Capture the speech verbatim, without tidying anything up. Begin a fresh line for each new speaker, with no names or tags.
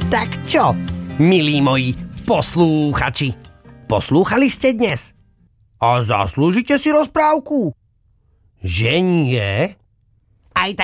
Tak čo, milí moji poslúchači, poslúchali ste dnes? A zaslúžite si rozprávku? Že nie?